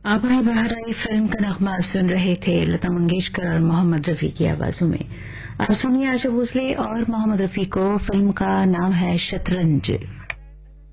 आबाई बहराई फिल्म का नगमा सुन रहे थे लता मंगेशकर और मोहम्मद रफी की आवाजों में। अब सुनिए आशा भोसले और मोहम्मद रफी को। फिल्म का नाम है शतरंज।